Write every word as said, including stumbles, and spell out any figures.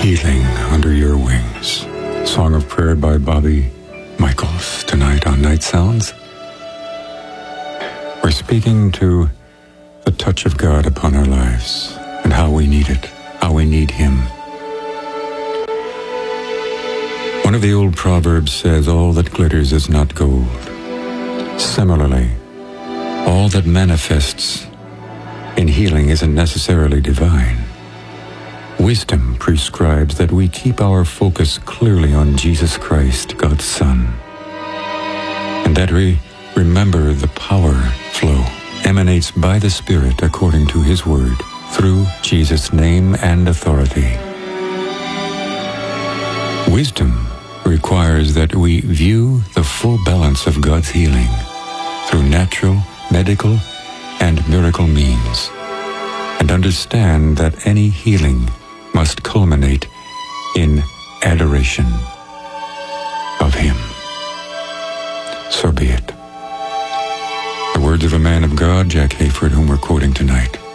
Healing Under Your Wings. Song of prayer by Bobby Michaels tonight on Night Sounds. We're speaking to the touch of God upon our lives and how we need it, how we need Him. One of the old proverbs says, all that glitters is not gold. Similarly, all that manifests in healing isn't necessarily divine. Wisdom prescribes that we keep our focus clearly on Jesus Christ, God's Son, and that we remember the power flow emanates by the Spirit according to His Word through Jesus' name and authority. Wisdom requires that we view the full balance of God's healing through natural, medical, and miracle means, and understand that any healing must culminate in adoration of Him. So be it. The words of a man of God, Jack Hayford, whom we're quoting tonight.